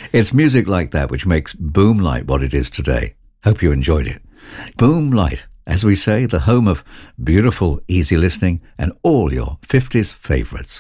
It's music like that which makes Boom Light what it is today. Hope you enjoyed it. Boom Light, as we say, the home of beautiful, easy listening and all your 50s favourites.